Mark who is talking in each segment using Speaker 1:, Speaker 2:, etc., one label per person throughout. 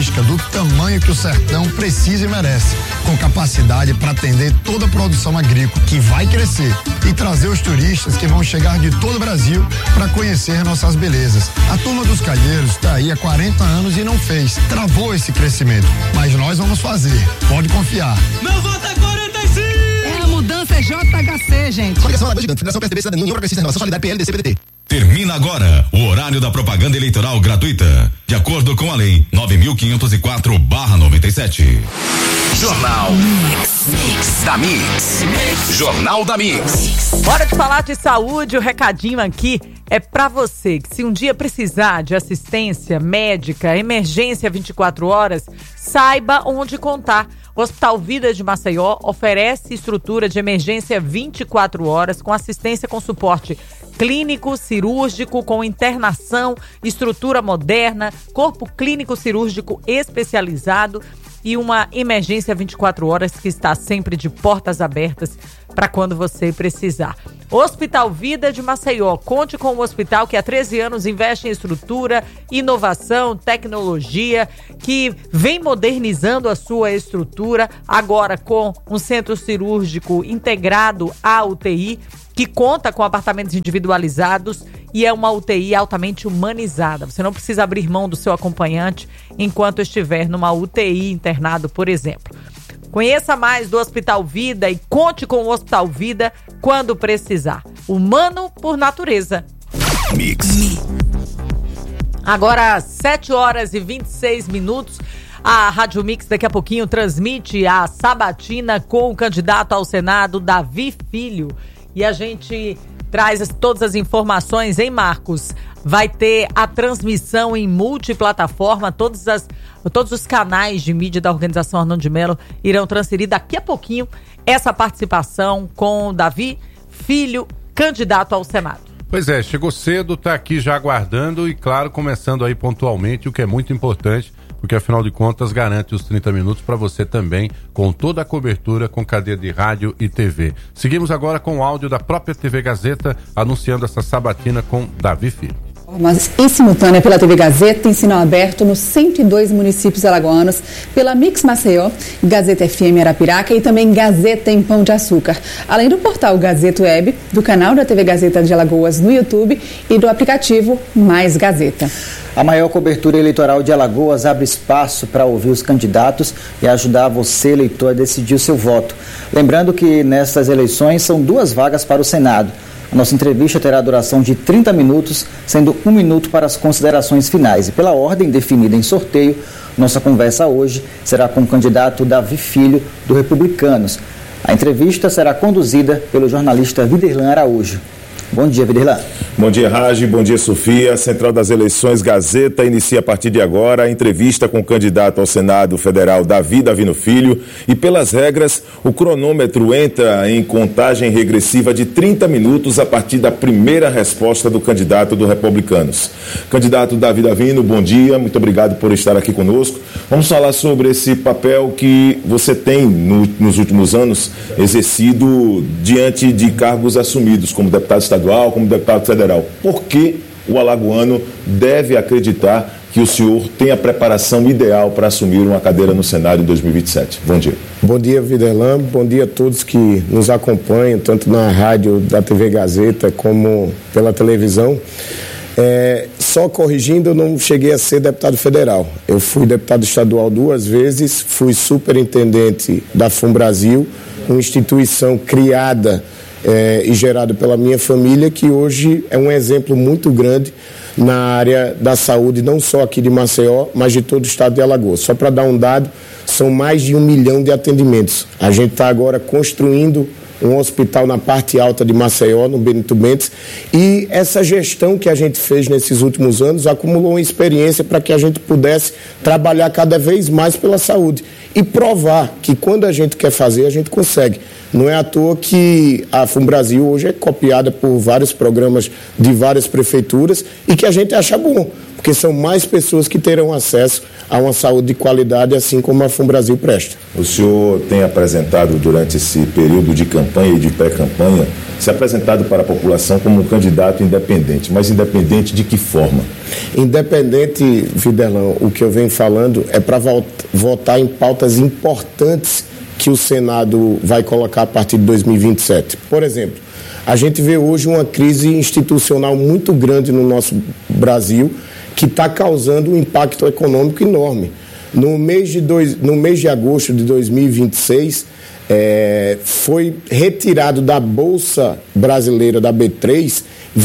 Speaker 1: logística do tamanho que o sertão precisa e merece, com capacidade para atender toda a produção agrícola que vai crescer e trazer os turistas que vão chegar de todo o Brasil para conhecer nossas belezas. A Turma dos Calheiros está aí há 40 anos e não fez, travou esse crescimento, mas nós vamos fazer, pode confiar.
Speaker 2: Meu voto é 45!
Speaker 3: É a mudança é JHC, gente.
Speaker 4: Coligação Alagoas Gigante, Federação PSDB, Cidadania, União Progressista, Renovação, Solidariedade, PL, DC, PDT.
Speaker 5: Termina agora o horário da propaganda eleitoral gratuita, de acordo com a lei 9.504/97.
Speaker 6: Jornal Mix da Mix. Jornal da Mix.
Speaker 7: Hora de falar de saúde, o recadinho aqui é pra você que se um dia precisar de assistência médica, emergência 24 horas, saiba onde contar. O Hospital Vida de Maceió oferece estrutura de emergência 24 horas com assistência com suporte clínico, cirúrgico, com internação, estrutura moderna, corpo clínico cirúrgico especializado e uma emergência 24 horas que está sempre de portas abertas para quando você precisar. Hospital Vida de Maceió, conte com o hospital que há 13 anos investe em estrutura, inovação, tecnologia, que vem modernizando a sua estrutura, agora com um centro cirúrgico integrado à UTI, que conta com apartamentos individualizados e é uma UTI altamente humanizada. Você não precisa abrir mão do seu acompanhante enquanto estiver numa UTI internado, por exemplo. Conheça mais do Hospital Vida e conte com o Hospital Vida quando precisar. Humano por natureza.
Speaker 6: Mix.
Speaker 7: Agora, 7h26. A Rádio Mix daqui a pouquinho transmite a sabatina com o candidato ao Senado, Davi Filho. E a gente traz todas as informações, hein, Marcos? Vai ter a transmissão em multiplataforma, todos os canais de mídia da organização Arnaldo de Mello irão transferir daqui a pouquinho essa participação com Davi Filho, candidato ao Senado.
Speaker 8: Pois é, chegou cedo, tá aqui já aguardando e, claro, começando aí pontualmente, o que é muito importante, porque afinal de contas garante os 30 minutos para você também, com toda a cobertura com cadeia de rádio e TV. Seguimos agora com o áudio da própria TV Gazeta, anunciando essa sabatina com Davi Filho.
Speaker 9: Mas em simultânea pela TV Gazeta, em sinal aberto nos 102 municípios alagoanos, pela Mix Maceió, Gazeta FM Arapiraca e também Gazeta em Pão de Açúcar. Além do portal Gazeta Web, do canal da TV Gazeta de Alagoas no YouTube e do aplicativo Mais Gazeta.
Speaker 10: A maior cobertura eleitoral de Alagoas abre espaço para ouvir os candidatos e ajudar você, eleitor, a decidir o seu voto. Lembrando que nessas eleições são 2 vagas para o Senado. A nossa entrevista terá duração de 30 minutos, sendo 1 minuto para as considerações finais. E pela ordem definida em sorteio, nossa conversa hoje será com o candidato Davi Filho, do Republicanos. A entrevista será conduzida pelo jornalista Viderlan Araújo. Bom dia, Viderlan.
Speaker 11: Bom dia, Ragi. Bom dia, Sofia. Central das Eleições Gazeta inicia a partir de agora a entrevista com o candidato ao Senado Federal Davi Davino Filho. E pelas regras, o cronômetro entra em contagem regressiva de 30 minutos a partir da primeira resposta do candidato do Republicanos. Candidato Davi Davino, bom dia. Muito obrigado por estar aqui conosco. Vamos falar sobre esse papel que você tem nos últimos anos exercido diante de cargos assumidos como deputado estadual, como deputado federal. Por que o alagoano deve acreditar que o senhor tem a preparação ideal para assumir uma cadeira no Senado em 2027? Bom dia.
Speaker 12: Bom dia, Viderlan. Bom dia a todos que nos acompanham, tanto na rádio da TV Gazeta como pela televisão. Só corrigindo, eu não cheguei a ser deputado federal. Eu fui deputado estadual 2 vezes, fui superintendente da FUNBrasil, uma instituição criada e gerado pela minha família, que hoje é um exemplo muito grande na área da saúde, não só aqui de Maceió, mas de todo o estado de Alagoas. Só para dar um dado, são mais de 1 milhão de atendimentos. A gente está agora construindo um hospital na parte alta de Maceió, no Benito Bentes, e essa gestão que a gente fez nesses últimos anos acumulou uma experiência para que a gente pudesse trabalhar cada vez mais pela saúde e provar que quando a gente quer fazer, a gente consegue. Não é à toa que a FUNBrasil hoje é copiada por vários programas de várias prefeituras e que a gente acha bom, porque são mais pessoas que terão acesso a uma saúde de qualidade, assim como a FUNBrasil presta.
Speaker 11: O senhor tem apresentado durante esse período de campanha e de pré-campanha se apresentado para a população como um candidato independente. Mas independente de que forma?
Speaker 12: Independente, Videlão, o que eu venho falando é para votar em pautas importantes que o Senado vai colocar a partir de 2027. Por exemplo, a gente vê hoje uma crise institucional muito grande no nosso Brasil, que está causando um impacto econômico enorme. No mês de agosto de 2026, foi retirado da Bolsa Brasileira, da B3,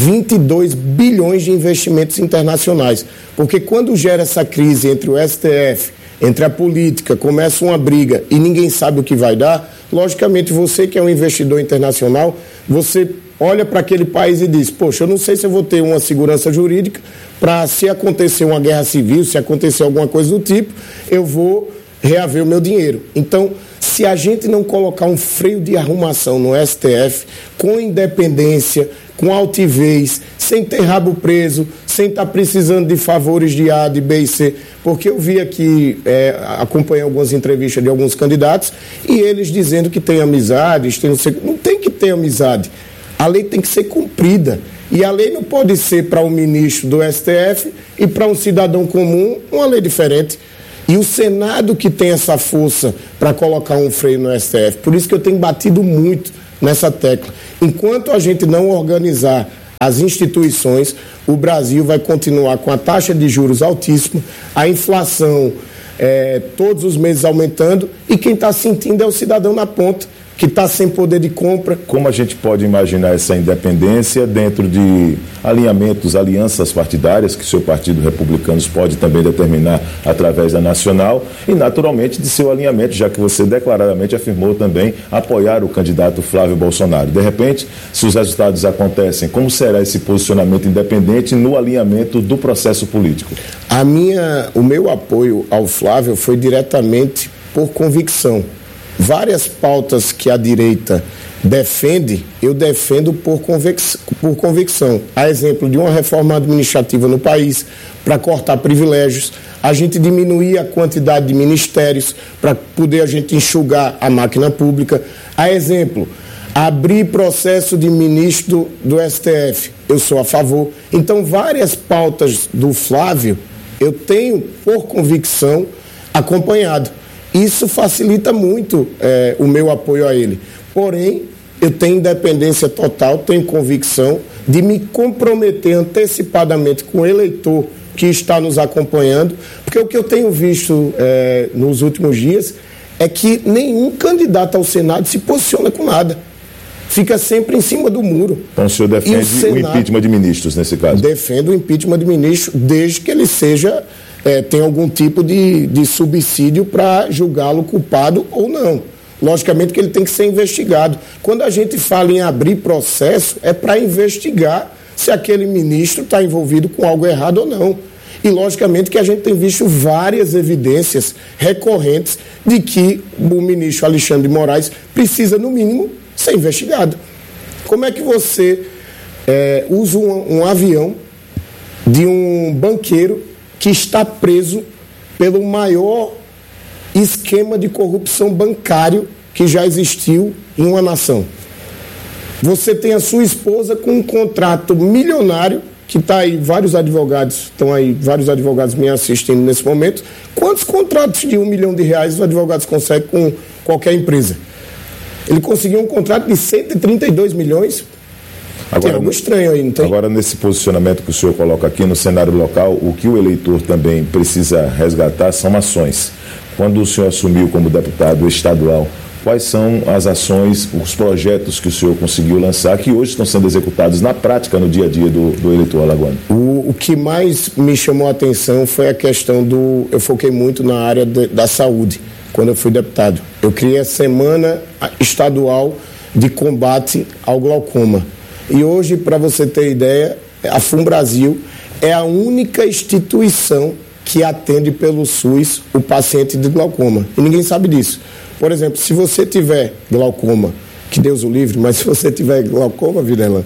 Speaker 12: 22 bilhões de investimentos internacionais. Porque quando gera essa crise entre o STF, entre a política, começa uma briga e ninguém sabe o que vai dar, logicamente você que é um investidor internacional, você olha para aquele país e diz, poxa, eu não sei se eu vou ter uma segurança jurídica para, se acontecer uma guerra civil, se acontecer alguma coisa do tipo, eu vou reaver o meu dinheiro. Então, se a gente não colocar um freio de arrumação no STF, com independência, com altivez, sem ter rabo preso, sem estar precisando de favores de A, de B e C, porque eu vi aqui, acompanhei algumas entrevistas de alguns candidatos, e eles dizendo que tem amizades, não tem que ter amizade. A lei tem que ser cumprida. E a lei não pode ser para um ministro do STF e para um cidadão comum uma lei diferente. E o Senado que tem essa força para colocar um freio no STF. Por isso que eu tenho batido muito nessa tecla. Enquanto a gente não organizar as instituições, o Brasil vai continuar com a taxa de juros altíssima, a inflação todos os meses aumentando, e quem está sentindo é o cidadão na ponta, que está sem poder de compra.
Speaker 11: Como a gente pode imaginar essa independência dentro de alinhamentos, alianças partidárias que o seu partido Republicanos pode também determinar através da Nacional e, naturalmente, de seu alinhamento, já que você declaradamente afirmou também apoiar o candidato Flávio Bolsonaro. De repente, se os resultados acontecem, como será esse posicionamento independente no alinhamento do processo político?
Speaker 12: O meu apoio ao Flávio foi diretamente por convicção. Várias pautas que a direita defende, eu defendo por convicção. A exemplo de uma reforma administrativa no país, para cortar privilégios, a gente diminuir a quantidade de ministérios, para poder a gente enxugar a máquina pública. A exemplo, abrir processo de ministro do STF, eu sou a favor. Então, várias pautas do Flávio, eu tenho, por convicção, acompanhado. Isso facilita muito o meu apoio a ele. Porém, eu tenho independência total, tenho convicção de me comprometer antecipadamente com o eleitor que está nos acompanhando, porque o que eu tenho visto nos últimos dias é que nenhum candidato ao Senado se posiciona com nada. Fica sempre em cima do muro.
Speaker 11: Então o senhor defende o impeachment de ministros nesse caso?
Speaker 12: Defendo o impeachment de ministro, desde que ele seja... tem algum tipo de subsídio para julgá-lo culpado ou não. Logicamente que ele tem que ser investigado. Quando a gente fala em abrir processo, é para investigar se aquele ministro está envolvido com algo errado ou não. E logicamente que a gente tem visto várias evidências recorrentes de que o ministro Alexandre de Moraes precisa, no mínimo, ser investigado. Como é que você usa um avião de um banqueiro que está preso pelo maior esquema de corrupção bancário que já existiu em uma nação? Você tem a sua esposa com um contrato milionário, que está aí, vários advogados me assistindo nesse momento. Quantos contratos de R$1 milhão os advogados conseguem com qualquer empresa? Ele conseguiu um contrato de 132 milhões. Agora, tem algo estranho aí, não tem?
Speaker 11: Agora, nesse posicionamento que o senhor coloca aqui no cenário local, o que o eleitor também precisa resgatar são ações. Quando o senhor assumiu como deputado estadual, quais são as ações, os projetos que o senhor conseguiu lançar, que hoje estão sendo executados na prática, no dia a dia do eleitor alagoano?
Speaker 12: O que mais me chamou a atenção foi a questão eu foquei muito na área da saúde, quando eu fui deputado. Eu criei a Semana Estadual de Combate ao Glaucoma. E hoje, para você ter ideia, a FUNBrasil é a única instituição que atende pelo SUS o paciente de glaucoma. E ninguém sabe disso. Por exemplo, se você tiver glaucoma, que Deus o livre, mas se você tiver glaucoma, Vilela,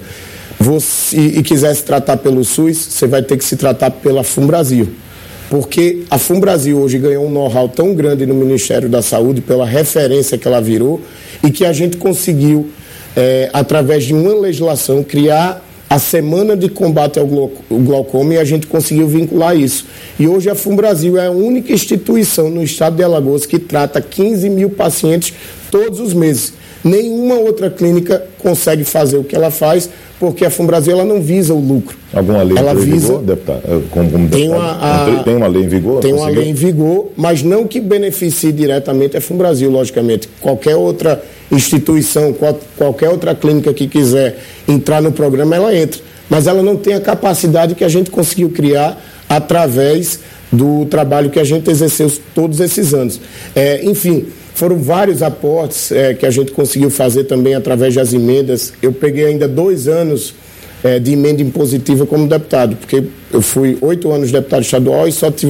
Speaker 12: e quiser se tratar pelo SUS, você vai ter que se tratar pela FUNBrasil. Porque a FUNBrasil hoje ganhou um know-how tão grande no Ministério da Saúde, pela referência que ela virou, e que a gente conseguiu através de uma legislação, criar a Semana de Combate ao Glaucoma, e a gente conseguiu vincular isso. E hoje a FUNBrasil é a única instituição no estado de Alagoas que trata 15 mil pacientes todos os meses. Nenhuma outra clínica consegue fazer o que ela faz, porque a FUNBrasil ela não visa o lucro.
Speaker 11: Alguma lei em vigor, deputado? Tem uma lei em vigor?
Speaker 12: Tem uma lei em vigor, mas não que beneficie diretamente a FUNBrasil, logicamente. Qualquer outra instituição, qualquer outra clínica que quiser entrar no programa, ela entra. Mas ela não tem a capacidade que a gente conseguiu criar através do trabalho que a gente exerceu todos esses anos. Enfim, foram vários aportes que a gente conseguiu fazer também através das emendas. Eu peguei ainda 2 anos de emenda impositiva como deputado, porque eu fui 8 anos deputado estadual e só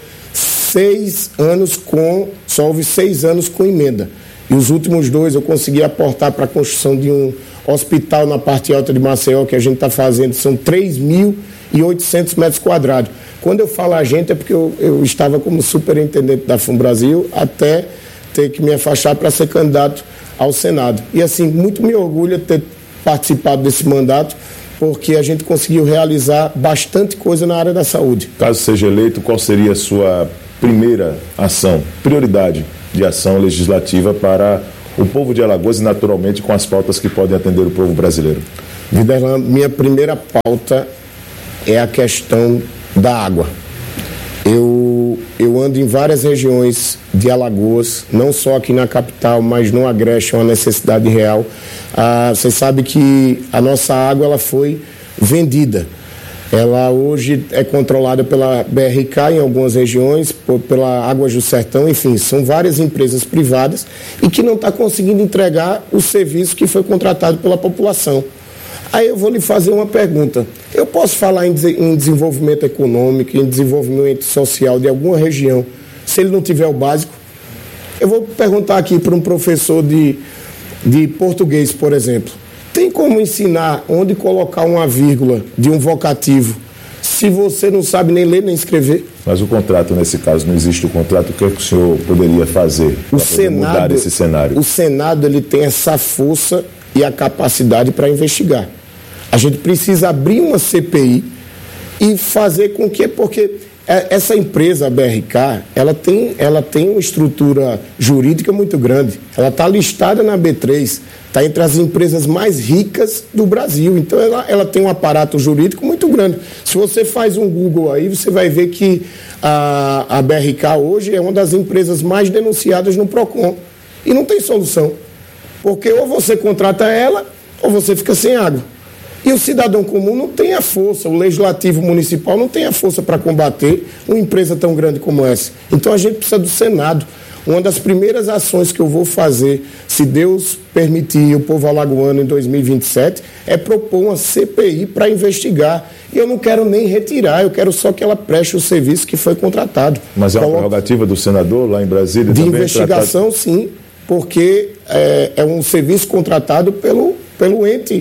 Speaker 12: houve 6 anos com emenda. E os últimos 2 eu consegui aportar para a construção de um hospital na parte alta de Maceió, que a gente está fazendo, são 3.800 metros quadrados. Quando eu falo a gente é porque eu estava como superintendente da FUNBrasil até ter que me afastar para ser candidato ao Senado. E assim, muito me orgulho de ter participado desse mandato, porque a gente conseguiu realizar bastante coisa na área da saúde.
Speaker 11: Caso seja eleito, qual seria a sua primeira ação, prioridade de ação legislativa para o povo de Alagoas e, naturalmente, com as pautas que podem atender o povo brasileiro?
Speaker 12: Viderlan, minha primeira pauta é a questão da água. Eu ando em várias regiões de Alagoas, não só aqui na capital, mas no Agreste, é uma necessidade real. Você sabe que a nossa água ela foi vendida. Ela hoje é controlada pela BRK em algumas regiões, pela Águas do Sertão, enfim, são várias empresas privadas e que não está conseguindo entregar o serviço que foi contratado pela população. Aí eu vou lhe fazer uma pergunta. Eu posso falar em desenvolvimento econômico, em desenvolvimento social de alguma região, se ele não tiver o básico? Eu vou perguntar aqui para um professor de português, por exemplo. Tem como ensinar onde colocar uma vírgula de um vocativo se você não sabe nem ler nem escrever?
Speaker 11: Mas o contrato, nesse caso, não existe o contrato. O que o senhor poderia fazer para mudar esse cenário?
Speaker 12: O Senado ele tem essa força e a capacidade para investigar. A gente precisa abrir uma CPI e fazer com que... Porque essa empresa, a BRK, ela tem uma estrutura jurídica muito grande. Ela está listada na B3, está entre as empresas mais ricas do Brasil. Então, ela tem um aparato jurídico muito grande. Se você faz um Google aí, você vai ver que a BRK hoje é uma das empresas mais denunciadas no PROCON. E não tem solução. Porque ou você contrata ela, ou você fica sem água. E o cidadão comum não tem a força, o legislativo municipal não tem a força para combater uma empresa tão grande como essa. Então a gente precisa do Senado. Uma das primeiras ações que eu vou fazer, se Deus permitir, o povo alagoano em 2027, é propor uma CPI para investigar. E eu não quero nem retirar, eu quero só que ela preste o serviço que foi contratado.
Speaker 11: Mas é uma prerrogativa do senador lá em Brasília?
Speaker 12: De investigação, sim, porque é um serviço contratado pelo ente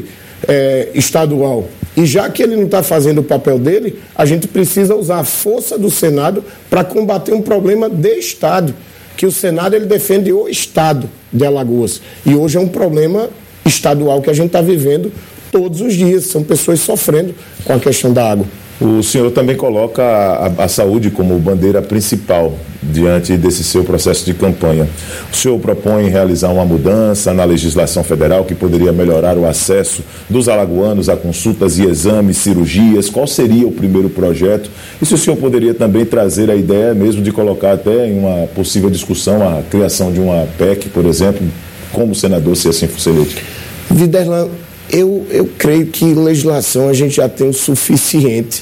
Speaker 12: estadual. E já que ele não está fazendo o papel dele, a gente precisa usar a força do Senado para combater um problema de Estado, que o Senado ele defende o Estado de Alagoas. E hoje é um problema estadual que a gente está vivendo todos os dias. São pessoas sofrendo com a questão da água.
Speaker 11: O senhor também coloca a saúde como bandeira principal diante desse seu processo de campanha. O senhor propõe realizar uma mudança na legislação federal que poderia melhorar o acesso dos alagoanos a consultas e exames, cirurgias. Qual seria o primeiro projeto? E se o senhor poderia também trazer a ideia mesmo de colocar até em uma possível discussão a criação de uma PEC, por exemplo, como senador, se assim fosse eleito?
Speaker 12: Viderlan, eu creio que legislação a gente já tem o suficiente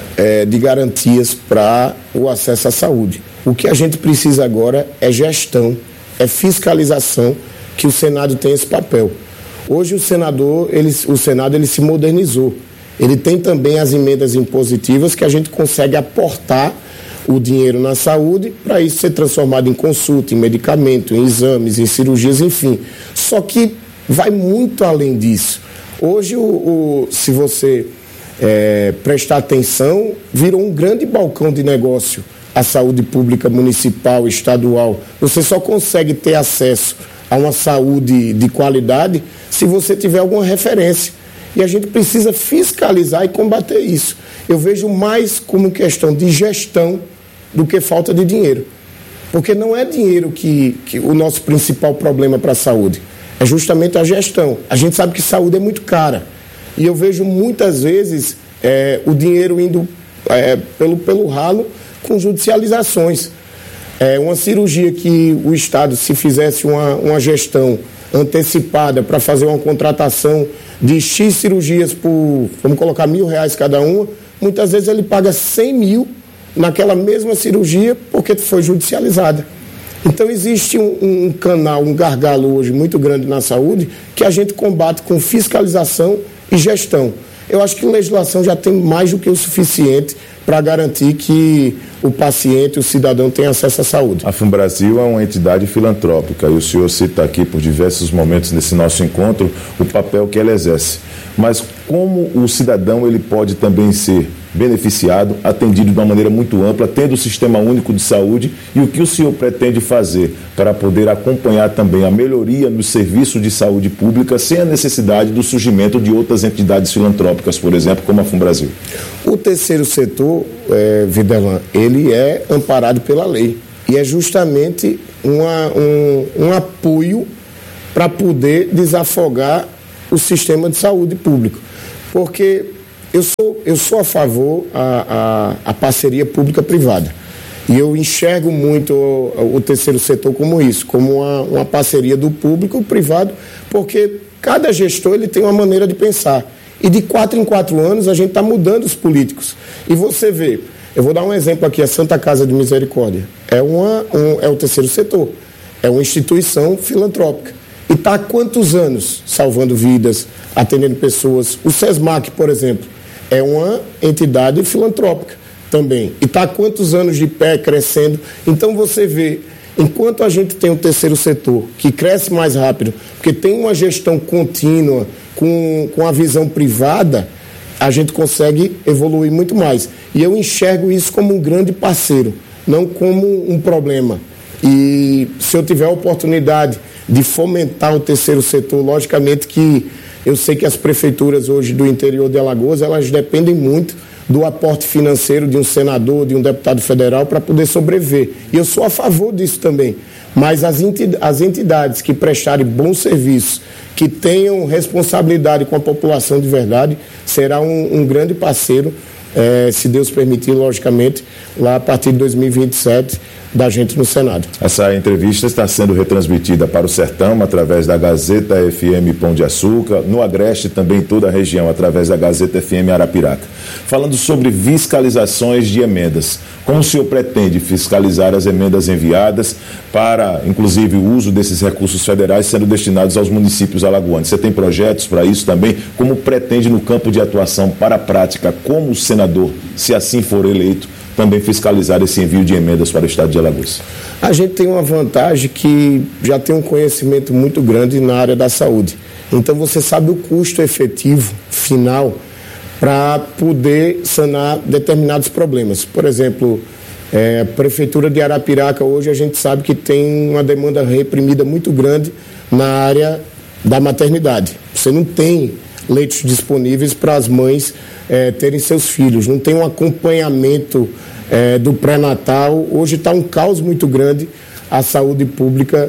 Speaker 12: de garantias para o acesso à saúde. O que a gente precisa agora é gestão, é fiscalização, que o Senado tem esse papel. Hoje o Senado ele se modernizou. Ele tem também as emendas impositivas que a gente consegue aportar o dinheiro na saúde para isso ser transformado em consulta, em medicamento, em exames, em cirurgias, enfim. Só que vai muito além disso. Hoje, se você prestar atenção, virou um grande balcão de negócio a saúde pública municipal, estadual. Você só consegue ter acesso a uma saúde de qualidade se você tiver alguma referência. E a gente precisa fiscalizar e combater isso. Eu vejo mais como questão de gestão do que falta de dinheiro. Porque não é dinheiro que o nosso principal problema para a saúde. É justamente a gestão. A gente sabe que saúde é muito cara. E eu vejo muitas vezes o dinheiro indo pelo ralo com judicializações. Uma cirurgia que o Estado, se fizesse uma gestão antecipada para fazer uma contratação de X cirurgias por, vamos colocar, R$1.000 cada uma, muitas vezes ele paga 100 mil naquela mesma cirurgia porque foi judicializada. Então existe um canal, um gargalo hoje muito grande na saúde que a gente combate com fiscalização e gestão. Eu acho que a legislação já tem mais do que o suficiente para garantir que o paciente, o cidadão, tenha acesso à saúde.
Speaker 11: A FUNBrasil é uma entidade filantrópica e o senhor cita aqui por diversos momentos nesse nosso encontro o papel que ela exerce. Mas como o cidadão ele pode também ser beneficiado, atendido de uma maneira muito ampla, tendo o Sistema Único de Saúde, e o que o senhor pretende fazer para poder acompanhar também a melhoria no serviço de saúde pública sem a necessidade do surgimento de outras entidades filantrópicas, por exemplo, como a FUNBrasil?
Speaker 12: O terceiro setor, Videlan, ele é amparado pela lei e é justamente um apoio para poder desafogar o sistema de saúde público, porque eu sou a favor a parceria pública-privada. E eu enxergo muito o terceiro setor como isso, como uma parceria do público e privado, porque cada gestor ele tem uma maneira de pensar. E de 4 em 4 anos a gente está mudando os políticos. E você vê, eu vou dar um exemplo aqui, a Santa Casa de Misericórdia. É o terceiro setor, é uma instituição filantrópica. E está há quantos anos salvando vidas, atendendo pessoas? O SESMAC, por exemplo, é uma entidade filantrópica também. E está há quantos anos de pé, crescendo? Então você vê, enquanto a gente tem o terceiro setor, que cresce mais rápido, porque tem uma gestão contínua, com a visão privada, a gente consegue evoluir muito mais. E eu enxergo isso como um grande parceiro, não como um problema. E se eu tiver a oportunidade de fomentar o terceiro setor, logicamente que eu sei que as prefeituras hoje do interior de Alagoas, elas dependem muito do aporte financeiro de um senador, de um deputado federal para poder sobreviver. E eu sou a favor disso também. Mas as entidades que prestarem bons serviços, que tenham responsabilidade com a população de verdade, será um grande parceiro, se Deus permitir, logicamente, lá a partir de 2027, da gente no Senado.
Speaker 11: Essa entrevista está sendo retransmitida para o Sertão através da Gazeta FM Pão de Açúcar, no Agreste também toda a região através da Gazeta FM Arapiraca. Falando sobre fiscalizações de emendas, como o senhor pretende fiscalizar as emendas enviadas para, inclusive, o uso desses recursos federais sendo destinados aos municípios alagoanos? Você tem projetos para isso também? Como pretende no campo de atuação para a prática, como senador, se assim for eleito, também fiscalizar esse envio de emendas para o estado de Alagoas?
Speaker 12: A gente tem uma vantagem que já tem um conhecimento muito grande na área da saúde. Então você sabe o custo efetivo final para poder sanar determinados problemas. Por exemplo, a Prefeitura de Arapiraca hoje a gente sabe que tem uma demanda reprimida muito grande na área da maternidade. Você não tem leitos disponíveis para as mães terem seus filhos, não tem um acompanhamento do pré-natal. Hoje está um caos muito grande a saúde pública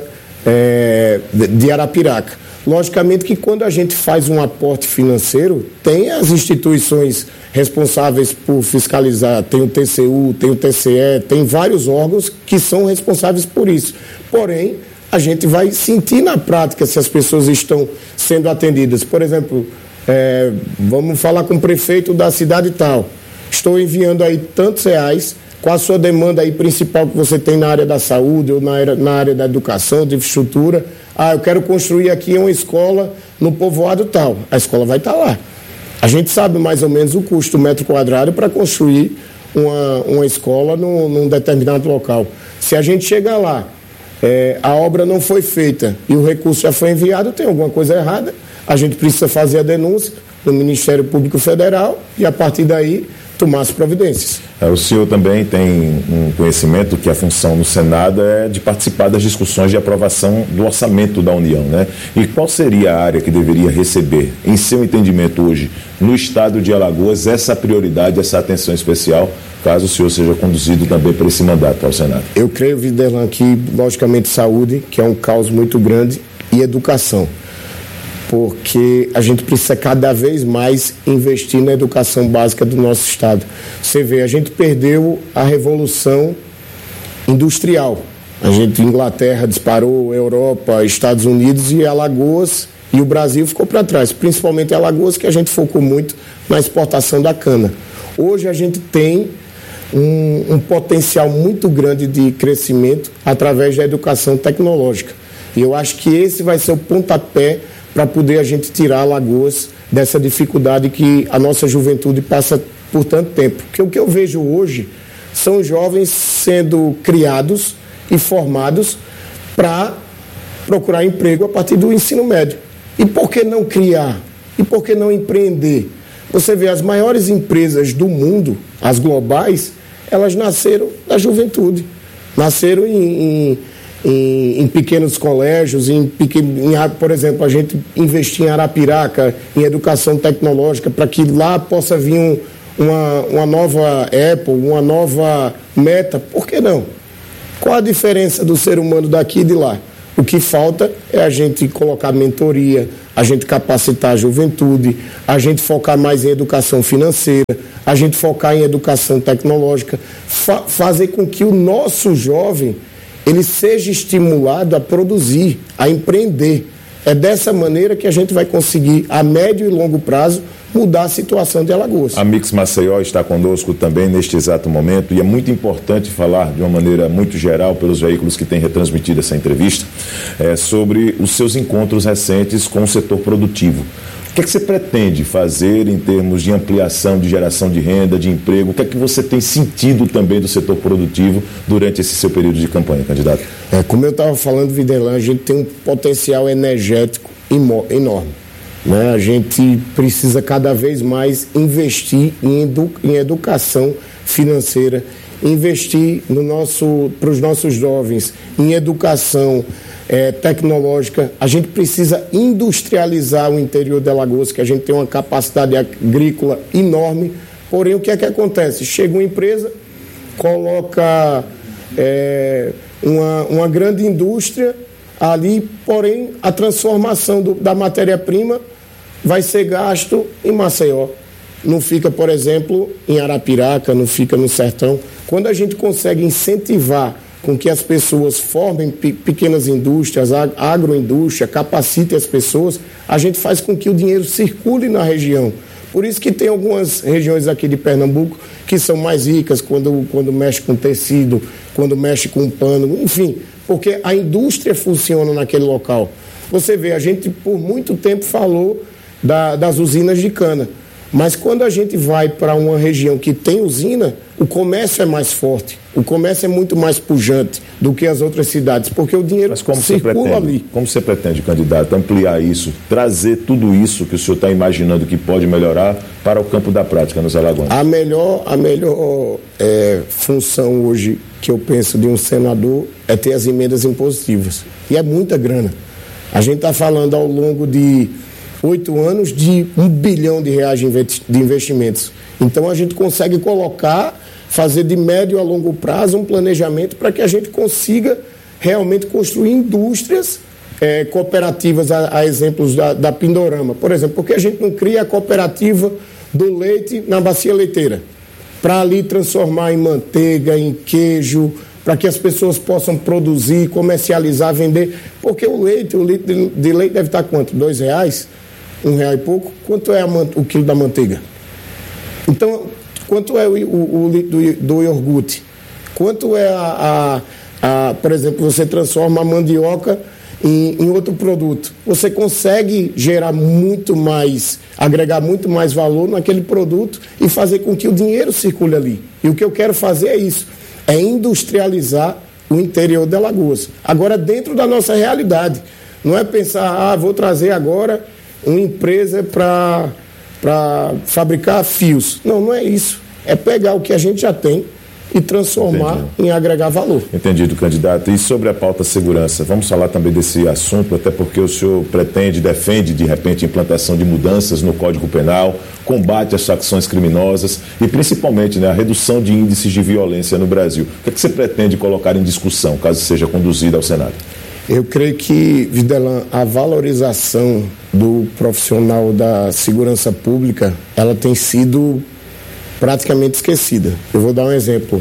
Speaker 12: de Arapiraca. Logicamente que quando a gente faz um aporte financeiro, tem as instituições responsáveis por fiscalizar, tem o TCU, tem o TCE, tem vários órgãos que são responsáveis por isso. Porém, a gente vai sentir na prática se as pessoas estão sendo atendidas. Por exemplo, vamos falar com o prefeito da cidade tal. Estou enviando aí tantos reais, qual a sua demanda aí principal que você tem na área da saúde ou na área da educação, de infraestrutura? Eu quero construir aqui uma escola no povoado tal. A escola vai estar lá. A gente sabe mais ou menos o custo do metro quadrado para construir uma escola num determinado local. Se a gente chegar lá, a obra não foi feita e o recurso já foi enviado, tem alguma coisa errada, a gente precisa fazer a denúncia no Ministério Público Federal e a partir daí tomasse providências.
Speaker 11: O senhor também tem um conhecimento que a função no Senado é de participar das discussões de aprovação do orçamento da União, né? E qual seria a área que deveria receber, em seu entendimento hoje, no estado de Alagoas, essa prioridade, essa atenção especial, caso o senhor seja conduzido também para esse mandato ao Senado?
Speaker 12: Eu creio, Videlan, que logicamente saúde, que é um caos muito grande, e educação. Porque a gente precisa cada vez mais investir na educação básica do nosso estado. Você vê, a gente perdeu a revolução industrial. Inglaterra disparou, Europa, Estados Unidos e Alagoas e o Brasil ficou para trás. Principalmente Alagoas, que a gente focou muito na exportação da cana. Hoje a gente tem um potencial muito grande de crescimento através da educação tecnológica. E eu acho que esse vai ser o pontapé para poder a gente tirar Alagoas dessa dificuldade que a nossa juventude passa por tanto tempo. Porque o que eu vejo hoje são jovens sendo criados e formados para procurar emprego a partir do ensino médio. E por que não criar? E por que não empreender? Você vê, as maiores empresas do mundo, as globais, elas nasceram da juventude. Nasceram em pequenos colégios, por exemplo, a gente investir em Arapiraca, em educação tecnológica, para que lá possa vir uma nova Apple, uma nova Meta. Por que não? Qual a diferença do ser humano daqui e de lá? O que falta é a gente colocar mentoria, a gente capacitar a juventude, a gente focar mais em educação financeira, a gente focar em educação tecnológica, fazer com que o nosso jovem ele seja estimulado a produzir, a empreender. É dessa maneira que a gente vai conseguir, a médio e longo prazo, mudar a situação de Alagoas.
Speaker 11: A Mix Maceió está conosco também neste exato momento e é muito importante falar de uma maneira muito geral pelos veículos que têm retransmitido essa entrevista sobre os seus encontros recentes com o setor produtivo. O que é que você pretende fazer em termos de ampliação, de geração de renda, de emprego? O que é que você tem sentido também do setor produtivo durante esse seu período de campanha, candidato?
Speaker 12: Como eu estava falando, Videlan, a gente tem um potencial energético enorme. Né? A gente precisa cada vez mais investir em educação financeira, investir para os nossos jovens em educação tecnológica. A gente precisa industrializar o interior de Alagoas, que a gente tem uma capacidade agrícola enorme. Porém, o que é que acontece? Chega uma empresa, coloca uma grande indústria ali, porém a transformação da matéria-prima vai ser gasto em Maceió. Não fica, por exemplo, em Arapiraca, não fica no Sertão. Quando a gente consegue incentivar com que as pessoas formem pequenas indústrias, agroindústria, capacitem as pessoas, a gente faz com que o dinheiro circule na região. Por isso que tem algumas regiões aqui de Pernambuco que são mais ricas quando mexe com tecido, quando mexe com pano, enfim, porque a indústria funciona naquele local. Você vê, a gente por muito tempo falou das usinas de cana, mas quando a gente vai para uma região que tem usina, o comércio é mais forte, o comércio é muito mais pujante do que as outras cidades, porque o dinheiro circula ali.
Speaker 11: Como você pretende, candidato, ampliar isso, trazer tudo isso que o senhor está imaginando que pode melhorar para o campo da prática nos Alagoas?
Speaker 12: A melhor função hoje que eu penso de um senador é ter as emendas impositivas, e é muita grana. A gente está falando ao longo de 8 anos de R$1 bilhão de investimentos. Então a gente consegue fazer de médio a longo prazo um planejamento para que a gente consiga realmente construir indústrias cooperativas, a exemplos da Pindorama. Por exemplo, porque a gente não cria a cooperativa do leite na bacia leiteira, para ali transformar em manteiga, em queijo, para que as pessoas possam produzir, comercializar, vender. Porque o litro de leite deve estar quanto? R$2? R$1 e pouco? Quanto é o quilo da manteiga? Então, quanto é o litro do iogurte? Quanto é por exemplo, você transforma a mandioca em outro produto? Você consegue gerar muito mais, agregar muito mais valor naquele produto e fazer com que o dinheiro circule ali. E o que eu quero fazer é isso, é industrializar o interior de Alagoas. Agora, dentro da nossa realidade. Não é pensar, vou trazer agora uma empresa para fabricar fios. Não é isso. é pegar o que a gente já tem e transformar em agregar valor.
Speaker 11: Entendido, candidato. E sobre a pauta segurança, vamos falar também desse assunto, até porque o senhor defende, de repente, a implantação de mudanças no Código Penal, combate às facções criminosas e, principalmente, a redução de índices de violência no Brasil. O que é que você pretende colocar em discussão, caso seja conduzida ao Senado?
Speaker 12: Eu creio que, Videlan, a valorização do profissional da segurança pública, ela tem sido praticamente esquecida. Eu vou dar um exemplo.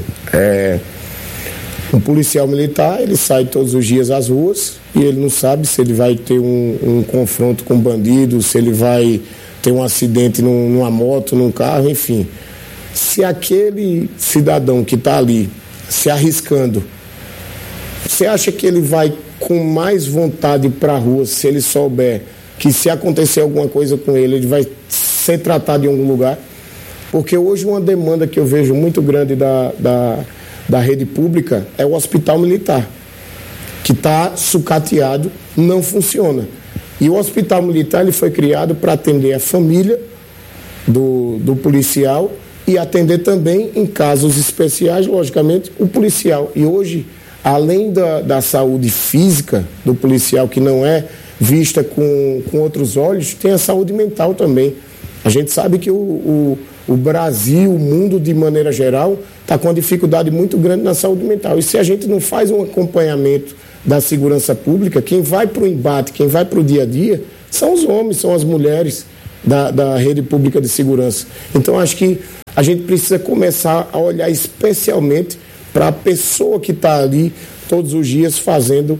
Speaker 12: Um policial militar, ele sai todos os dias às ruas e ele não sabe se ele vai ter um confronto com bandido, se ele vai ter um acidente numa moto, num carro, enfim. Se aquele cidadão que está ali se arriscando, você acha que ele vai com mais vontade para a rua se ele souber que se acontecer alguma coisa com ele, ele vai ser tratado em algum lugar? Porque hoje uma demanda que eu vejo muito grande da rede pública é o hospital militar, que está sucateado, não funciona. E o hospital militar ele foi criado para atender a família do policial e atender também, em casos especiais, logicamente, o policial. E hoje, além da saúde física do policial, que não é vista com outros olhos, tem a saúde mental também. A gente sabe que o Brasil, o mundo de maneira geral, está com uma dificuldade muito grande na saúde mental. E se a gente não faz um acompanhamento da segurança pública, quem vai para o embate, quem vai para o dia a dia, são os homens, são as mulheres da rede pública de segurança. Então, acho que a gente precisa começar a olhar especialmente para a pessoa que está ali todos os dias fazendo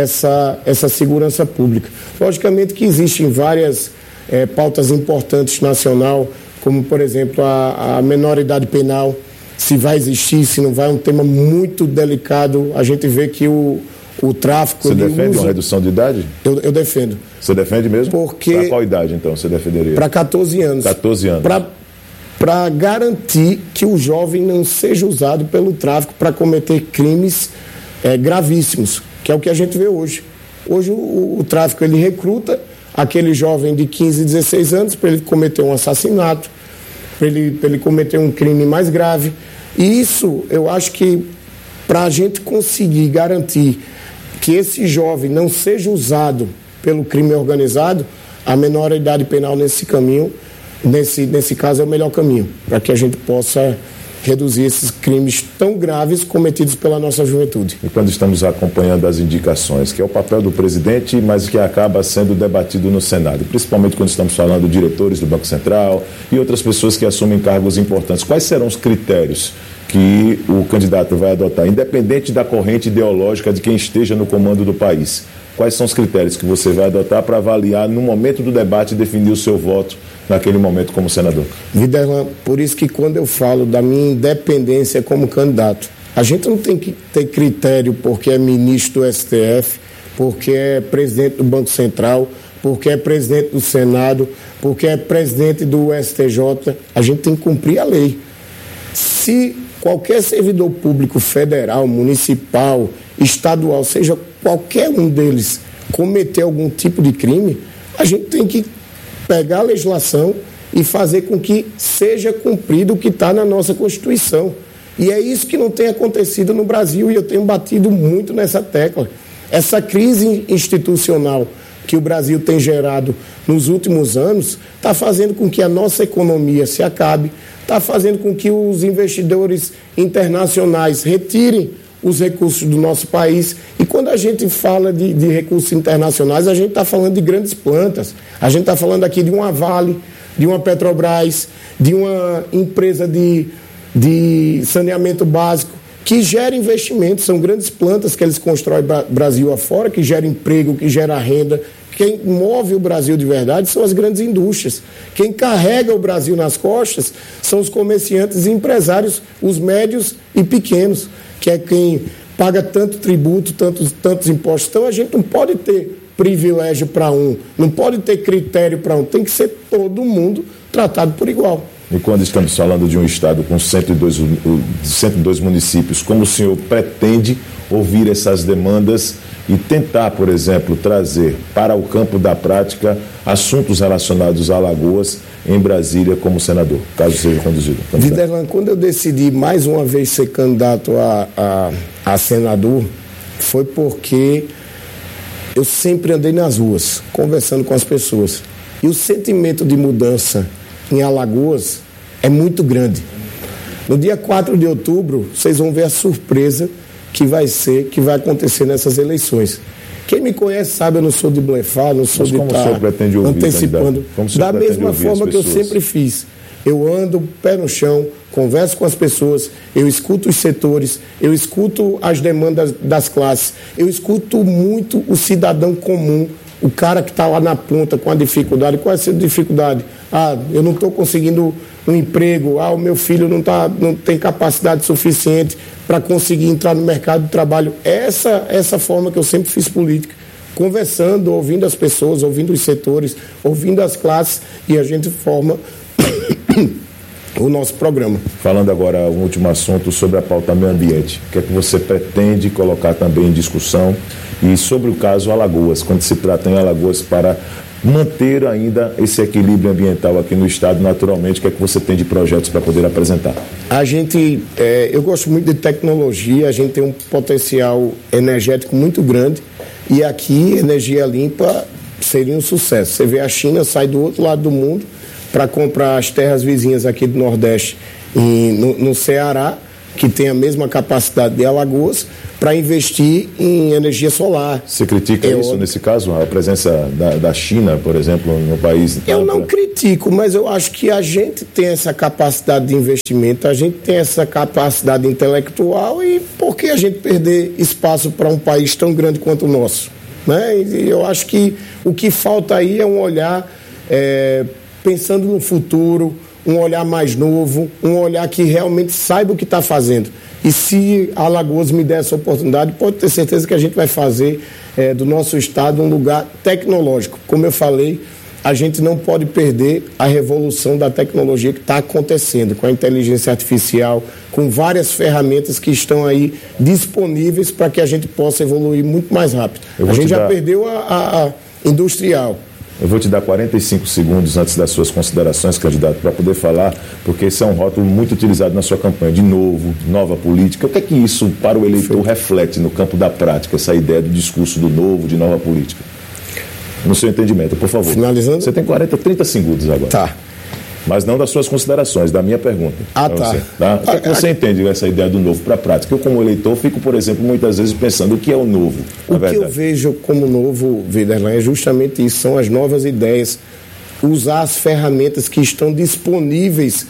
Speaker 12: essa segurança pública. Logicamente que existem várias pautas importantes nacional, como, por exemplo, a menoridade penal, se vai existir, se não vai, é um tema muito delicado. A gente vê que o tráfico...
Speaker 11: Você defende uma redução de idade?
Speaker 12: Eu defendo.
Speaker 11: Você defende mesmo?
Speaker 12: Porque...
Speaker 11: Para qual idade, então, você defenderia?
Speaker 12: Para 14 anos.
Speaker 11: 14 anos.
Speaker 12: Para garantir que o jovem não seja usado pelo tráfico para cometer crimes gravíssimos, que é o que a gente vê hoje. Hoje o tráfico ele recruta aquele jovem de 15, 16 anos para ele cometer um assassinato, para ele cometer um crime mais grave. E isso, eu acho que para a gente conseguir garantir que esse jovem não seja usado pelo crime organizado, a menoridade penal nesse caminho, nesse caso, é o melhor caminho, para que a gente possa reduzir esses crimes tão graves cometidos pela nossa juventude.
Speaker 11: E quando estamos acompanhando as indicações, que é o papel do presidente, mas que acaba sendo debatido no Senado, principalmente quando estamos falando de diretores do Banco Central e outras pessoas que assumem cargos importantes, quais serão os critérios que o candidato vai adotar, independente da corrente ideológica de quem esteja no comando do país? Quais são os critérios que você vai adotar para avaliar no momento do debate e definir o seu voto naquele momento como senador?
Speaker 12: Videlan, por isso que quando eu falo da minha independência como candidato, a gente não tem que ter critério porque é ministro do STF, porque é presidente do Banco Central, porque é presidente do Senado, porque é presidente do STJ. A gente tem que cumprir a lei. Se qualquer servidor público federal, municipal, estadual, seja qualquer um deles, cometer algum tipo de crime, a gente tem que pegar a legislação e fazer com que seja cumprido o que está na nossa Constituição. E é isso que não tem acontecido no Brasil, e eu tenho batido muito nessa tecla. Essa crise institucional que o Brasil tem gerado nos últimos anos está fazendo com que a nossa economia se acabe, está fazendo com que os investidores internacionais retirem os recursos do nosso país. E quando a gente fala de recursos internacionais, a gente está falando de grandes plantas. A gente está falando aqui de uma Vale, de uma Petrobras, de uma empresa de saneamento básico, que gera investimentos. São grandes plantas que eles constroem Brasil afora, que gera emprego, que gera renda. Quem move o Brasil de verdade são as grandes indústrias. Quem carrega o Brasil nas costas são os comerciantes e empresários, os médios e pequenos, que é quem paga tanto tributo, tantos impostos. Então a gente não pode ter privilégio para um, não pode ter critério para um, tem que ser todo mundo tratado por igual.
Speaker 11: E quando estamos falando de um estado com 102 municípios, como o senhor pretende ouvir essas demandas e tentar, por exemplo, trazer para o campo da prática assuntos relacionados a Alagoas em Brasília como senador, caso seja conduzido?
Speaker 12: Viderlan, quando eu decidi mais uma vez ser candidato a senador, foi porque eu sempre andei nas ruas, conversando com as pessoas. E o sentimento de mudança em Alagoas é muito grande. No dia 4 de outubro, vocês vão ver a surpresa que vai acontecer nessas eleições. Quem me conhece sabe, eu não sou de blefar, não sou de estar antecipando. Da mesma forma que eu sempre fiz. Eu ando pé no chão, converso com as pessoas, eu escuto os setores, eu escuto as demandas das classes, eu escuto muito o cidadão comum, o cara que está lá na ponta com a dificuldade. Qual é a sua dificuldade? Eu não estou conseguindo um emprego, o meu filho não tem capacidade suficiente para conseguir entrar no mercado de trabalho. Essa forma que eu sempre fiz política, conversando, ouvindo as pessoas, ouvindo os setores, ouvindo as classes, e a gente forma o nosso programa.
Speaker 11: Falando agora um último assunto sobre a pauta meio ambiente, o que é que você pretende colocar também em discussão, e sobre o caso Alagoas, quando se trata em Alagoas, para manter ainda esse equilíbrio ambiental aqui no estado, naturalmente, o que é que você tem de projetos para poder apresentar?
Speaker 12: Eu gosto muito de tecnologia, a gente tem um potencial energético muito grande, e aqui energia limpa seria um sucesso. Você vê, a China sai do outro lado do mundo para comprar as terras vizinhas aqui do Nordeste, no Ceará, que tem a mesma capacidade de Alagoas, para investir em energia solar.
Speaker 11: Você critica isso nesse caso, a presença da China, por exemplo, no país?
Speaker 12: Eu não critico, mas eu acho que a gente tem essa capacidade de investimento, a gente tem essa capacidade intelectual, e por que a gente perder espaço para um país tão grande quanto o nosso? Né? E eu acho que o que falta aí é um olhar pensando no futuro, um olhar mais novo, um olhar que realmente saiba o que está fazendo. E se a Alagoas me der essa oportunidade, pode ter certeza que a gente vai fazer do nosso estado um lugar tecnológico. Como eu falei, a gente não pode perder a revolução da tecnologia que está acontecendo, com a inteligência artificial, com várias ferramentas que estão aí disponíveis para que a gente possa evoluir muito mais rápido. A gente já perdeu a industrial.
Speaker 11: Eu vou te dar 45 segundos antes das suas considerações, candidato, para poder falar, porque esse é um rótulo muito utilizado na sua campanha, de novo, nova política. O que é que isso, para o eleitor, reflete no campo da prática, essa ideia do discurso do novo, de nova política? No seu entendimento, por favor.
Speaker 12: Finalizando?
Speaker 11: Você tem 30 segundos agora.
Speaker 12: Tá.
Speaker 11: Mas não das suas considerações, da minha pergunta.
Speaker 12: Tá.
Speaker 11: Você, tá? O que você entende dessa ideia do novo para a prática? Eu, como eleitor, fico, por exemplo, muitas vezes pensando o que é o novo.
Speaker 12: O que eu vejo como novo, Viderlan, é justamente isso, são as novas ideias, usar as ferramentas que estão disponíveis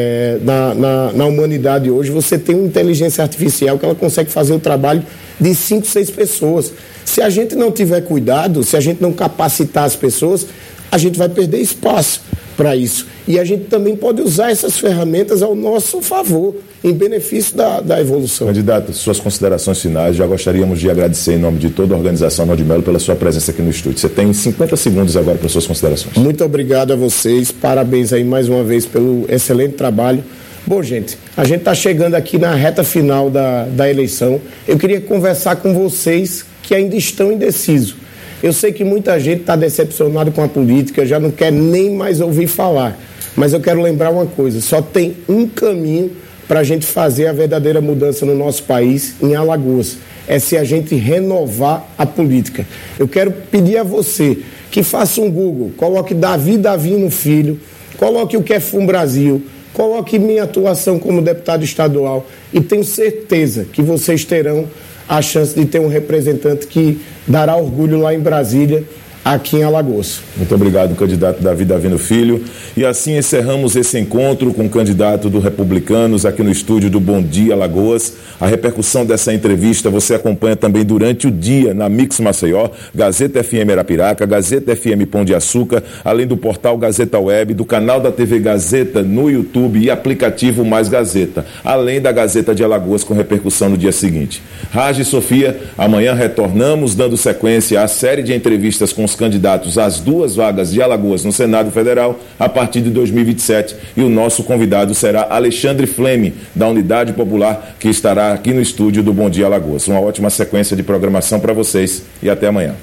Speaker 12: na humanidade hoje. Você tem uma inteligência artificial que ela consegue fazer o trabalho de 5, 6 pessoas. Se a gente não tiver cuidado, se a gente não capacitar as pessoas, a gente vai perder espaço para isso. E a gente também pode usar essas ferramentas ao nosso favor, em benefício da evolução.
Speaker 11: Candidato, suas considerações finais, já gostaríamos de agradecer em nome de toda a organização Nord Melo pela sua presença aqui no estúdio. Você tem 50 segundos agora para suas considerações.
Speaker 12: Muito obrigado a vocês, parabéns aí mais uma vez pelo excelente trabalho. Bom, gente, a gente está chegando aqui na reta final da eleição. Eu queria conversar com vocês que ainda estão indecisos. Eu sei que muita gente está decepcionada com a política, já não quer nem mais ouvir falar. Mas eu quero lembrar uma coisa, só tem um caminho para a gente fazer a verdadeira mudança no nosso país, em Alagoas. É se a gente renovar a política. Eu quero pedir a você que faça um Google, coloque Davi no Filho, coloque o que é FUM Brasil, coloque minha atuação como deputado estadual, e tenho certeza que vocês terão a chance de ter um representante que dará orgulho lá em Brasília, aqui em Alagoas.
Speaker 11: Muito obrigado, candidato Davi Filho. E assim encerramos esse encontro com o candidato do Republicanos aqui no estúdio do Bom Dia Alagoas. A repercussão dessa entrevista você acompanha também durante o dia na Mix Maceió, Gazeta FM Arapiraca, Gazeta FM Pão de Açúcar, além do portal Gazeta Web, do canal da TV Gazeta no YouTube e aplicativo Mais Gazeta, além da Gazeta de Alagoas com repercussão no dia seguinte. Raj e Sofia, amanhã retornamos dando sequência à série de entrevistas com os candidatos às 2 vagas de Alagoas no Senado Federal a partir de 2027, e o nosso convidado será Alexandre Fleme, da Unidade Popular, que estará aqui no estúdio do Bom Dia Alagoas. Uma ótima sequência de programação para vocês e até amanhã.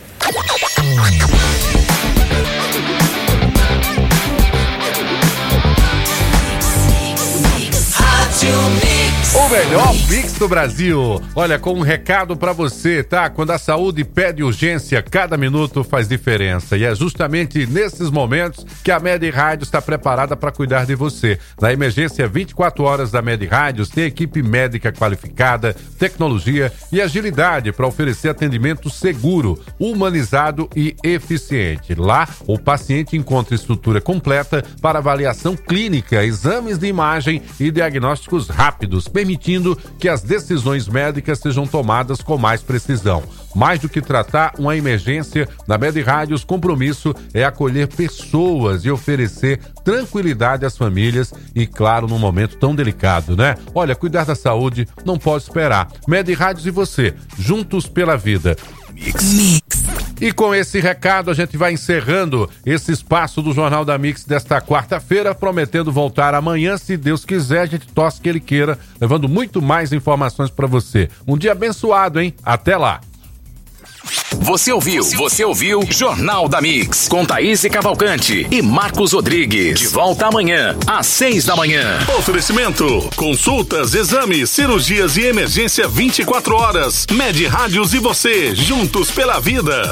Speaker 8: melhor mix do Brasil. Olha, com um recado pra você, tá? Quando a saúde pede urgência, cada minuto faz diferença. E é justamente nesses momentos que a Med Rádios está preparada para cuidar de você. Na emergência 24 horas da Med Rádios tem equipe médica qualificada, tecnologia e agilidade para oferecer atendimento seguro, humanizado e eficiente. Lá, o paciente encontra estrutura completa para avaliação clínica, exames de imagem e diagnósticos rápidos, permitindo que as decisões médicas sejam tomadas com mais precisão. Mais do que tratar uma emergência, na Med Rádios, compromisso é acolher pessoas e oferecer tranquilidade às famílias e, claro, num momento tão delicado, né? Olha, cuidar da saúde não pode esperar. Med Rádios e você, juntos pela vida. Mix. E com esse recado a gente vai encerrando esse espaço do Jornal da Mix desta quarta-feira, prometendo voltar amanhã, se Deus quiser, a gente torce que Ele queira, levando muito mais informações para você. Um dia abençoado, hein? Até lá!
Speaker 6: Você ouviu Jornal da Mix, com Thaís Cavalcante e Marcos Rodrigues. De volta amanhã, às 6 da manhã.
Speaker 13: Oferecimento: consultas, exames, cirurgias e emergência 24 horas. Med Rádios e você, juntos pela vida.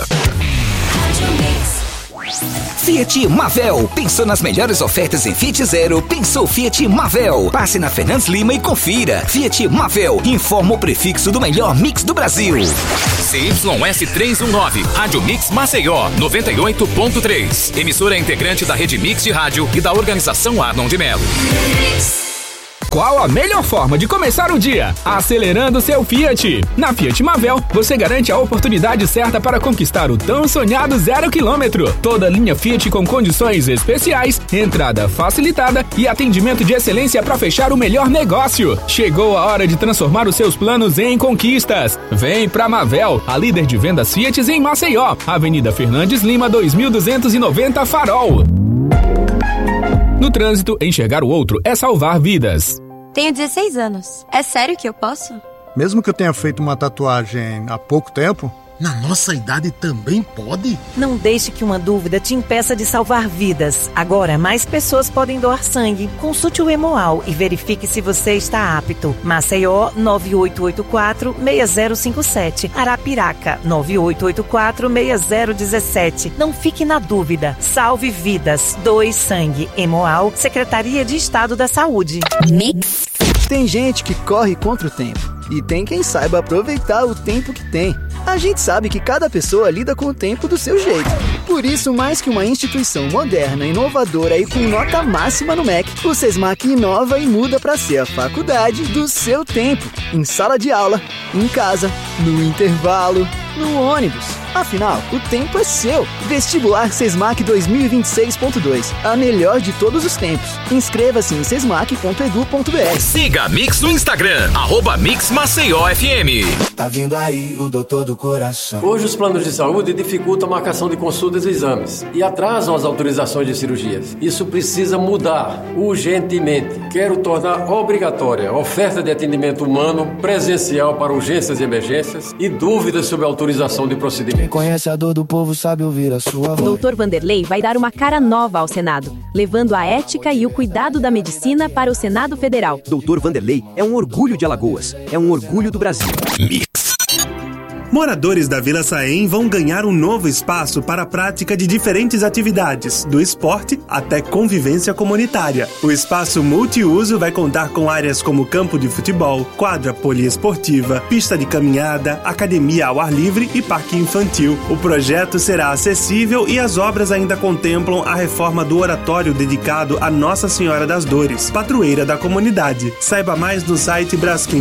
Speaker 14: Fiat Mavel. Pensou nas melhores ofertas em Fiat Zero? Pensou Fiat Mavel. Passe na Fernandes Lima e confira. Fiat Mavel informa o prefixo do melhor mix do Brasil.
Speaker 6: CYS 319, Rádio Mix Maceió, 98.3. Emissora integrante da Rede Mix de Rádio e da Organização Arnon de Melo.
Speaker 15: Qual a melhor forma de começar o dia? Acelerando seu Fiat. Na Fiat Mavel, você garante a oportunidade certa para conquistar o tão sonhado 0 km. Toda linha Fiat com condições especiais, entrada facilitada e atendimento de excelência para fechar o melhor negócio. Chegou a hora de transformar os seus planos em conquistas. Vem pra Mavel, a líder de vendas Fiat em Maceió. Avenida Fernandes Lima, 2290 Farol. No trânsito, enxergar o outro é salvar vidas.
Speaker 16: Tenho 16 anos. É sério que eu posso?
Speaker 17: Mesmo que eu tenha feito uma tatuagem há pouco tempo?
Speaker 18: Na nossa idade também pode?
Speaker 19: Não deixe que uma dúvida te impeça de salvar vidas. Agora, mais pessoas podem doar sangue. Consulte o Hemoal e verifique se você está apto. Maceió, 9884-6057. Arapiraca, 9884-6017. Não fique na dúvida. Salve vidas. Doe sangue. Hemoal, Secretaria de Estado da Saúde.
Speaker 20: Mix. Tem gente que corre contra o tempo. E tem quem saiba aproveitar o tempo que tem. A gente sabe que cada pessoa lida com o tempo do seu jeito. Por isso, mais que uma instituição moderna, inovadora e com nota máxima no MEC, o Sesmac inova e muda para ser a faculdade do seu tempo. Em sala de aula, em casa, no intervalo, no ônibus. Afinal, o tempo é seu. Vestibular Sesmac 2026.2. A melhor de todos os tempos. Inscreva-se em sesmac.edu.br.
Speaker 6: Siga a Mix no Instagram, @Mix Maceió FM.
Speaker 21: Tá vindo aí o doutor do coração.
Speaker 22: Hoje os planos de saúde dificultam a marcação de consultas e exames e atrasam as autorizações de cirurgias. Isso precisa mudar urgentemente. Quero tornar obrigatória a oferta de atendimento humano presencial para urgências e emergências e dúvidas sobre a autorização de procedimentos.
Speaker 21: Quem conhece a dor do povo sabe ouvir a sua voz.
Speaker 23: Doutor Vanderlei vai dar uma cara nova ao Senado, levando a ética e o cuidado da medicina para o Senado Federal.
Speaker 24: Doutor Vanderlei é um orgulho de Alagoas, é um orgulho do Brasil.
Speaker 6: Mix.
Speaker 25: Moradores da Vila Saém vão ganhar um novo espaço para a prática de diferentes atividades, do esporte até convivência comunitária. O espaço multiuso vai contar com áreas como campo de futebol, quadra poliesportiva, pista de caminhada, academia ao ar livre e parque infantil. O projeto será acessível e as obras ainda contemplam a reforma do oratório dedicado a Nossa Senhora das Dores, padroeira da comunidade. Saiba mais no site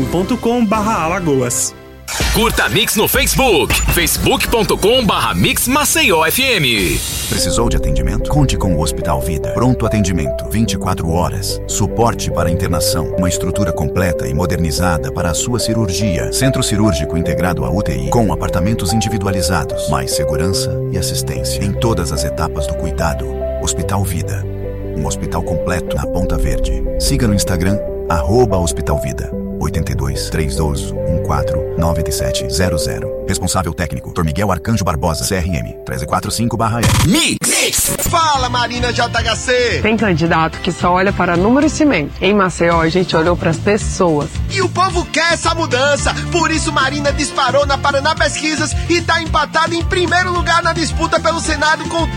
Speaker 25: braskem.com/Alagoas.
Speaker 6: Curta a Mix no Facebook, facebook.com/Mix Maceió FM.
Speaker 26: Precisou de atendimento? Conte com o Hospital Vida. Pronto atendimento, 24 horas. Suporte para internação, uma estrutura completa e modernizada para a sua cirurgia. Centro cirúrgico integrado à UTI, com apartamentos individualizados, mais segurança e assistência em todas as etapas do cuidado. Hospital Vida. Um hospital completo na Ponta Verde. Siga no Instagram, @Hospital Vida. 82 312 14 9700. Responsável técnico, Dr. Miguel Arcanjo Barbosa, CRM 1345/E.
Speaker 1: Mix! Fala, Marina JHC!
Speaker 2: Tem candidato que só olha para número e cimento. Em Maceió, a gente olhou para as pessoas.
Speaker 1: E o povo quer essa mudança. Por isso, Marina disparou na Paraná Pesquisas e está empatada em primeiro lugar na disputa pelo Senado com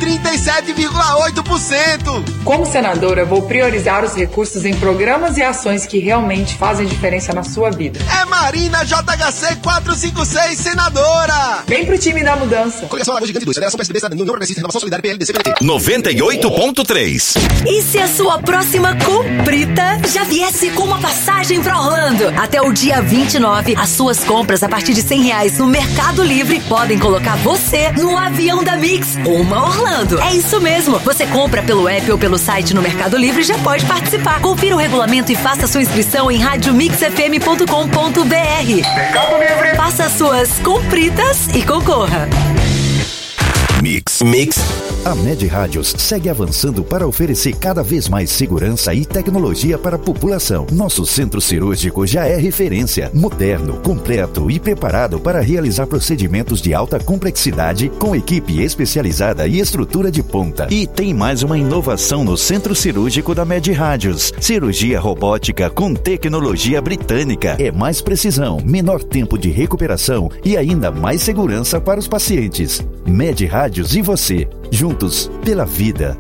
Speaker 1: 37,8%.
Speaker 3: Como senadora, vou priorizar os recursos em programas e ações que realmente fazem diferença na sua vida.
Speaker 1: É Marina JHC 456, senadora!
Speaker 3: Vem pro time da mudança.
Speaker 1: Coligação Alagoas Gigante 2, Federação PSDB, Cidadania, União Progressista, Renovação Solidária, PLDC, PDT.
Speaker 6: 98.3.
Speaker 4: E se a sua próxima comprita já viesse com uma passagem pra Orlando? Até o dia 29, as suas compras a partir de R$100 no Mercado Livre podem colocar você no avião da Mix rumo a Orlando. É isso mesmo. Você compra pelo app ou pelo site no Mercado Livre e já pode participar. Confira o regulamento e faça sua inscrição em radiomixfm.com.br.
Speaker 1: Mercado Livre.
Speaker 4: Faça suas compritas e concorra.
Speaker 26: Mix. A Med Rádios segue avançando para oferecer cada vez mais segurança e tecnologia para a população. Nosso centro cirúrgico já é referência, moderno, completo e preparado para realizar procedimentos de alta complexidade com equipe especializada e estrutura de ponta. E tem mais uma inovação no centro cirúrgico da Med Rádios: cirurgia robótica com tecnologia britânica. É mais precisão, menor tempo de recuperação e ainda mais segurança para os pacientes. Med Rádios e você, juntos pela vida.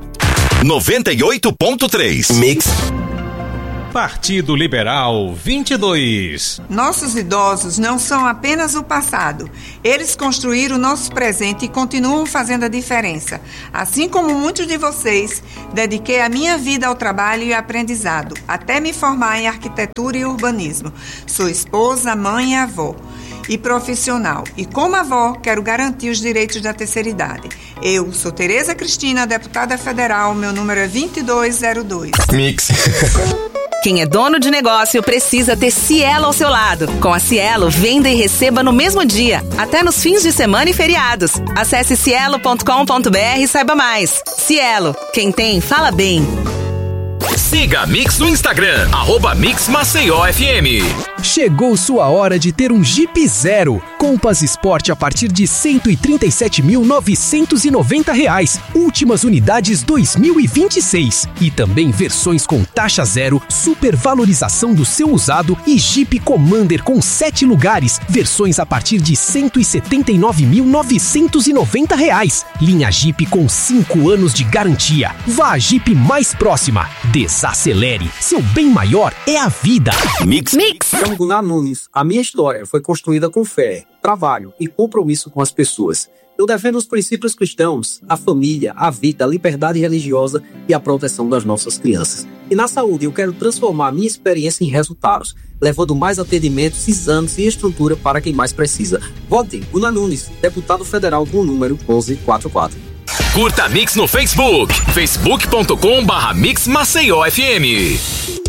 Speaker 6: 98.3 Mix.
Speaker 5: Partido Liberal 22.
Speaker 7: Nossos idosos não são apenas o passado. Eles construíram o nosso presente e continuam fazendo a diferença. Assim como muitos de vocês, dediquei a minha vida ao trabalho e aprendizado, até me formar em arquitetura e urbanismo. Sou esposa, mãe e avó. E profissional. E como avó, quero garantir os direitos da terceira idade. Eu sou Tereza Cristina, deputada federal, meu número é 2202.
Speaker 6: Mix.
Speaker 27: Quem é dono de negócio precisa ter Cielo ao seu lado. Com a Cielo, venda e receba no mesmo dia, até nos fins de semana e feriados. Acesse cielo.com.br e saiba mais. Cielo, quem tem, fala bem.
Speaker 6: Siga a Mix no Instagram, @MixMaceioFM.
Speaker 28: Chegou sua hora de ter um Jeep Zero. Compass Sport a partir de R$ 137.990. Últimas unidades 2026. E também versões com taxa zero, supervalorização do seu usado e Jeep Commander com 7 lugares. Versões a partir de R$ 179.990. Linha Jeep com 5 anos de garantia. Vá à Jeep mais próxima. Desacelere. Seu bem maior é a vida.
Speaker 6: Mix.
Speaker 29: Chamo Gunnar Nunes. A minha história foi construída com fé, trabalho e compromisso com as pessoas. Eu defendo os princípios cristãos, a família, a vida, a liberdade religiosa e a proteção das nossas crianças. E na saúde eu quero transformar a minha experiência em resultados, levando mais atendimentos, exames e estrutura para quem mais precisa. Vote Gunnar Nunes, deputado federal com o número 1144.
Speaker 6: Curta a Mix no Facebook, facebook.com/MixMaceioFM.